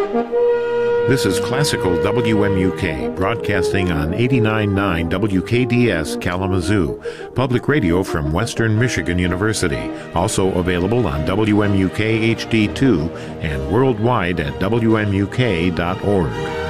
This is Classical WMUK, broadcasting on 89.9 WKDS Kalamazoo, public radio from Western Michigan University, also available on WMUK HD2 and worldwide at WMUK.org.